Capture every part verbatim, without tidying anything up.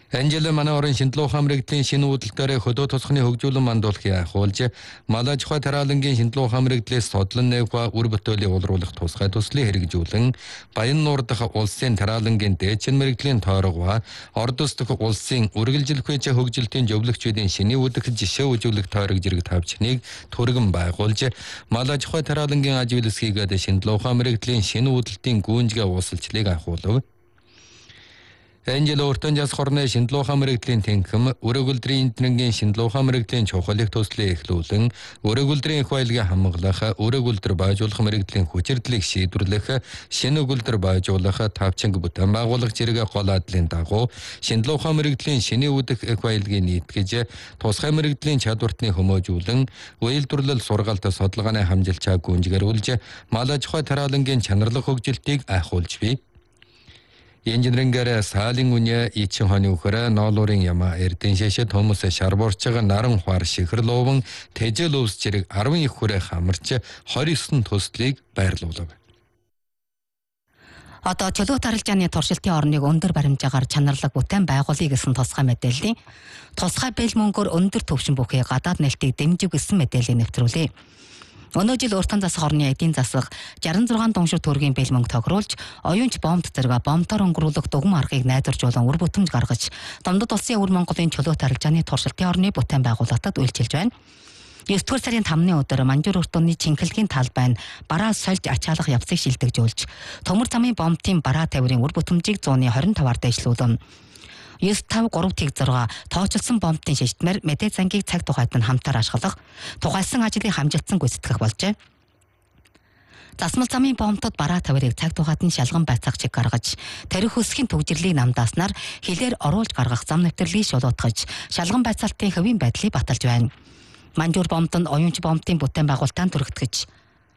Анжела манай орон шинжилгээ ухаан мэрэгжлийн шинэ үүдэлтээр хөдөө тосхны хөгжүүлэн мандуулахыг ахиулж, малаж ухаан тараалангийн шинжилгээ ухаан мэрэгжлээс тодлон нээхва үр бүтээлийг улруулах тусгай төслийг хэрэгжүүлэн, Баяннуур дахь улсын тараалангийн дээдчин мэрэгжлийн тойрогва, Ордос дахь улсын үргэлжилгүй хөгжилтийн зөвлөгчдийн шинэ үүдэх жишээ үзүүлэх тойрог зэрэг тавьчныг түргэн байгуулж, малаж ухаан тараалангийн ажигласхийгээд шинжилгээ ухаан мэрэгжлийн шинэ үүдэлтийн гүнзгий уусалчлыг ахиулв. Анжела уртан жас хорны шинжилгээ ухаан мэрэгжлийн тэнхэм, өрөөгөлдрийн интернетийн шинжилгээ ухаан мэрэгжлийн чухлыг төслийг эхлүүлэн, өрөөгөлдрийн их баялагийг хамгаалах, өрөөгөлдөр байжуулах мэрэгжлийн хүчирдлийг шийдвэрлэх, шинэ өгүүлбэр байжуулах, тавчинг бүтээн байгуулах зэрэг гол адлын дагуу шинжилгээ ухаан мэрэгжлийн шинэ үүдэх их баялагийг нийтгэж, тусгай мэрэгжлийн чадвартны хүмүүжүүлэн, үйлдвэрлэл сургаалт судалгааны хамжилчаа гүнзгийрүүлж, малаж ухаан тараалангийн чанарлах хөгжилтийг ахиулж бий. Инженерингээр саалын үнэ ичин хоны үхрэ ноолуурын яма эрдэн шашид хүмүүс шарбуурчга наран хуар шихэр лууван тэжэл өвс зэрэг арван их хүрээ хамарч двадцать девять төслийг байрлуулав. Одоо чөлөө тарилжааны туршилтын орныг өндөр баримжаагаар чанарлаг бүтээн байгуулъя гэсэн тусгай мэдээллийн тусгай бэл мөнгөөр өндөр төвшин бүхий гадаад нээлтийг дэмжих гэсэн мэдээллийг нэвтрүүлээ. Өнөө жил уртан засах орны эдийн засаг шестьдесят шесть дуншиг төгрөгийн бэл мөнгө тохируулж, оюунч бомб зэрэг бомбоор өнгөрүүлэх дугуйн аргыг найдваржуулан үр бүтэмж гаргаж, Домдод улсын өвөр Монголын чөлөө тарилжааны туршилтын орны бүтээн байгуулалтад үйлчилж байна. девять дугаар сарын тамны өдөр Манжуур өртөөний Чинхэлгийн талбай нь бараа сольж ачаалах явцыг шилдэгжүүлж, төмөр замын бомбын бараа тавирын үр бүтэмжийг зууны двадцать пять-аар дэвшлүүлэн. девять five three six тооцолсон бомбын шишдмэр мэдээ зангийг цаг тухайд нь хамтаар ашиглах, тухайлсан ажлыг хамжилтсан гүйцэтгэх болжээ. Засмал замын бомбтод бараа тавирыг цаг тухайд нь шалган байцаах чиг гаргаж, тарих хөсгийн төгжрлийг намдааснаар хилээр оруулж гаргах зам нэвтрэлийг шулуутгаж, шалган байцаалтын хэвийн байдлыг баталж байна. Манжуур бомбтод оюунч бомбын бүтээн байгуулалтаа түргэтгэж,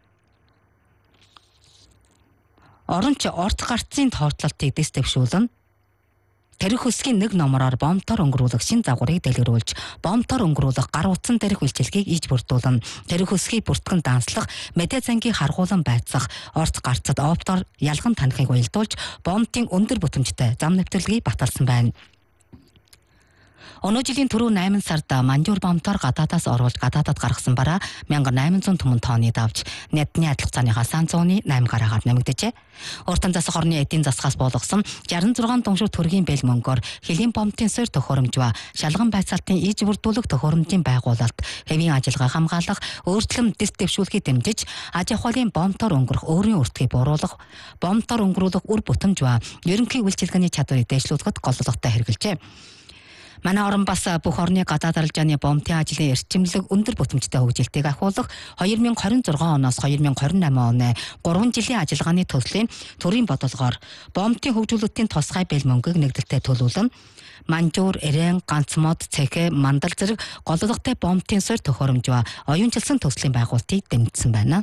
оронч орт гарцын тооцоолтыг дэс дэвшүүлэн, тарих хөсгийн нэг номероор бомбоор өнгөрүүлэх шин загварыг дэлгэрүүлж, бомбоор өнгөрүүлэх гар утсан тарих үйлчилгээг иж бүрдүүлэн, тарих хөсгийг бүртгэн данслах, мэдээ зангийг харгуулан байцах, орц гарцад оптоор ялган танихыг уялдуулж, бомбын өндөр бүтэмжтэй зам нэвтрэлгийг баталсан байна. Өнөө жилийн түрүү eight сард Манжуур бомбоор гадаадаас оруулж гадаадад гаргасан бараа eight thousand eight hundred томон тонны давж, Нядны адилхан цааныхаа сан eight гараагаар нэмэгдэжээ. Уртан засах орны эдийн засгаас болгосон sixty six дуншиг төгрөгийн бэл мөнгөөр хэлийн бомбын суур төхөөрөмж ба шалган байцаалтын иж бүрдүүлэх төхөөрөмжийн байгуулалт, хэвийн ажиллагаа хамгаалах, өөрчлөм дэс дэвшүүлэхийг дэмжиж, аж ахуйлын бомбоор өнгөрөх өөрийн өртгийг бууруулах, бомбоор өнгөрүүлэх үр бүтэмж ба ерөнхий үйлчилгээний чадварыг дэвшлүүлэхэд голлоготой хэрэгжилжээ. Манай орон бас бүх орны гадаад арилжааны бомбын ажлын эрчимлэг өндөр бүтэмжтэй хөгжилтийг ахиулах twenty twenty-six оноос twenty twenty-eight оны three жилийн ажиллагааны төслийн төрийн бодлогоор бомбын хөгжүүлэлтийн тусгай бэл мөнгийг нэгдэлтэд төлөвлөн, Манжуур, Эрен, Ганцмод, Цэхэ, Мандал зэрэг голлоготой бомбын суур төхөөрөмж ба оюунчилсан төслийн байгуулалтыг дэмжсэн байна.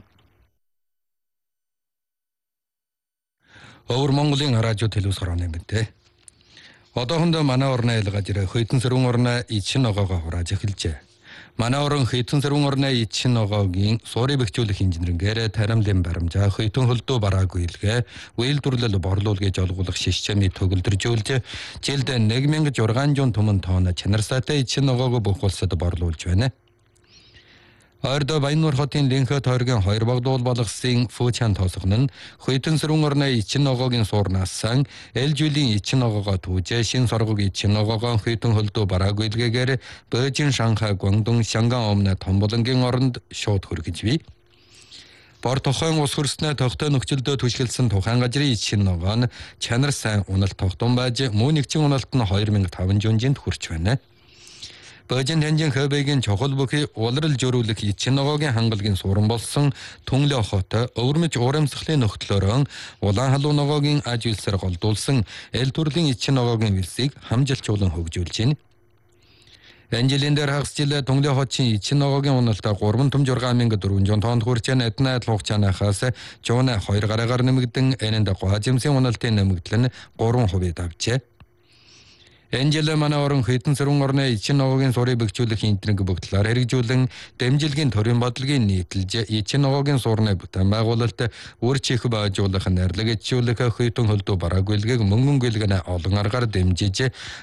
Өвөр Монголын радио телевиз хорооны мэдээ. Одоохондоо манай орны айлгаж ирэх хэдэн сэрүүн орны ичин ногоогоо хурааж эхэлжээ. Манай орон хэдэн сэрүүн орны ичин ногоогийн суурийг бэхжүүлэх инженерингээр таримлын баримжаа хэдэн хөлдөө бараагүй илгээ, үйлдвэрлэл борлуулгыг олгуулах шишчмийг төгөлдржүүлж, жилд one thousand six hundred томон тонн чанар сайтай ичин ногоог бүх улсад борлуулж байна. Ойрдоо Баяннуур хотын Линхэ тойргийн хоёр багдуул болгосон Фүүчан тоосгон нь хэдэн сэрүүн орны ичин ногоогийн суурнаас эл жилийн ичин ногоогоо түүж, шин соргог ичин ногоогоо хэдэн хөлдөө бараагүй илгээгээр Бээжин, Шанхай, Гуандун, Шанган омны Томболонгийн оронд шууд хүргэж бий. Бор тухайн ус хөрснөө тогтоо нөхцөлдөө түшгэлсэн тухайн газрын ичин ногоо нь чанар сайн уналт тогтун байж, мөн нэгчин уналт нь two thousand five hundred хүрч байна. Бээжин танжин Хэбэгийн чухал бүхий улирал жөрүүлэх ичин ногоогийн хангалагын суурин болсон Түнлэ хот өвөрмөж урамсгалын нөхдлөөрөө улаан халуун ногоогийн аж үйлсээр голдуулсан эл төрлийн ичин ногоогийн вэлсийг хамжилчуулан хөгжүүлж байна. Энэ жилийн дээр хагас жилээ Түнлэ хотын ичин ногоогийн уналтаа three thousand four hundred тоннд хүрч эднэд хугацаанаас жууна two гараагаар нэмэгдэн энэнд гуажимсын уналтын нэмэгдэл нь three percent давжээ. Энэ жил манай орон хэдэн сэрүүн орны ичин ногоогийн суурийг бэхжүүлэх интернет бүгдлээр хэрэгжүүлэн дэмжилгийн төрийн бодлогыг нийтэлж, ичин ногоогийн суурны бүтээн байгуулалт үр чих байжуулах, нэрлэг ичүүлэх, хэдэн хөлдөө бараагүй илгээг мөнгөн гэлгэнэ олон аргаар дэмжиж,